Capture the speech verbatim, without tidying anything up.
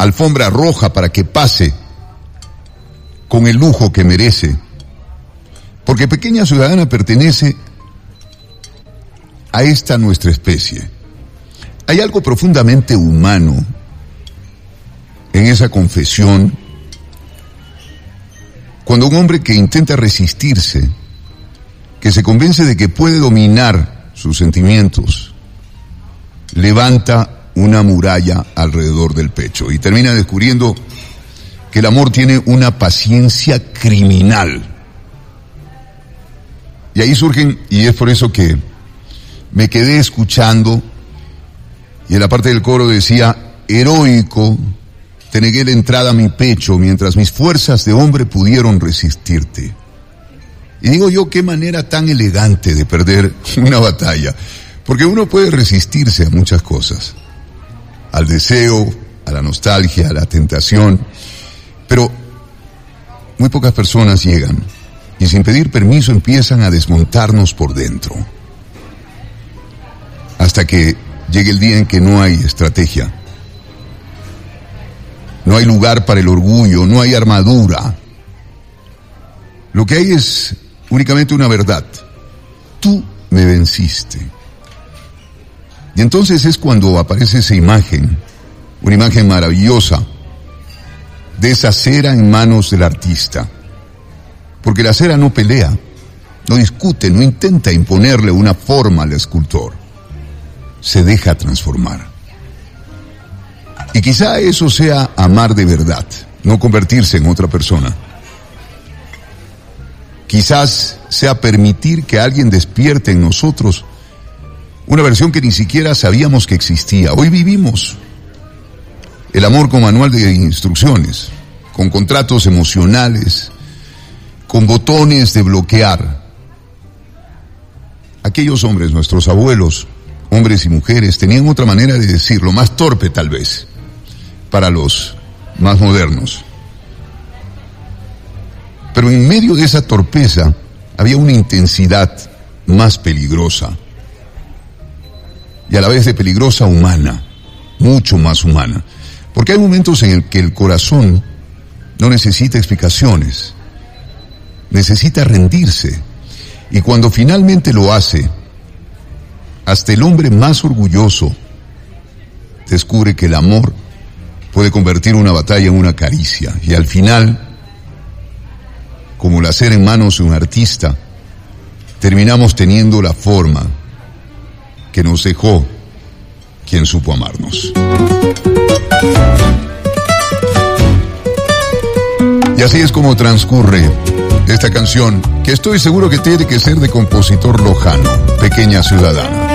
alfombra roja para que pase con el lujo que merece. Porque Pequeña Ciudadana pertenece a esta nuestra especie. Hay algo profundamente humano en esa confesión, cuando un hombre que intenta resistirse, que se convence de que puede dominar sus sentimientos, levanta una muralla alrededor del pecho y termina descubriendo que el amor tiene una paciencia criminal. Y ahí surgen, y es por eso que me quedé escuchando, y en la parte del coro decía: heroico, te negué la entrada a mi pecho mientras mis fuerzas de hombre pudieron resistirte. Y digo yo, qué manera tan elegante de perder una batalla, porque uno puede resistirse a muchas cosas, al deseo, a la nostalgia, a la tentación, pero muy pocas personas llegan y sin pedir permiso empiezan a desmontarnos por dentro, hasta que llegue el día en que no hay estrategia, no hay lugar para el orgullo, no hay armadura. Lo que hay es únicamente una verdad: tú me venciste. Y entonces es cuando aparece esa imagen, una imagen maravillosa, de esa cera en manos del artista. Porque la cera no pelea, no discute, no intenta imponerle una forma al escultor. Se deja transformar. Y quizá eso sea amar de verdad, no convertirse en otra persona. Quizás sea permitir que alguien despierte en nosotros una versión que ni siquiera sabíamos que existía. Hoy vivimos el amor con manual de instrucciones, con contratos emocionales, con botones de bloquear. Aquellos hombres, nuestros abuelos, hombres y mujeres, tenían otra manera de decirlo, más torpe tal vez, para los más modernos. Pero en medio de esa torpeza había una intensidad más peligrosa, y a la vez de peligrosa, humana, mucho más humana. Porque hay momentos en el que el corazón no necesita explicaciones, necesita rendirse, y cuando finalmente lo hace, hasta el hombre más orgulloso descubre que el amor puede convertir una batalla en una caricia, y al final, como la cera en manos de un artista, terminamos teniendo la forma que nos dejó quien supo amarnos. Y así es como transcurre esta canción, que estoy seguro que tiene que ser de compositor lojano, Pequeña Ciudadana.